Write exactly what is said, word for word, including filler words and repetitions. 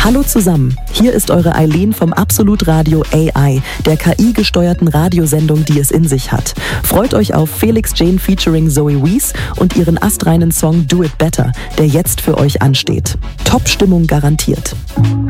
Hallo zusammen, hier ist eure Eileen vom Absolut Radio A I, der K I-gesteuerten Radiosendung, die es in sich hat. Freut euch auf Felix Jane featuring Zoe Wees und ihren astreinen Song Do It Better, der jetzt für euch ansteht. Top-Stimmung garantiert.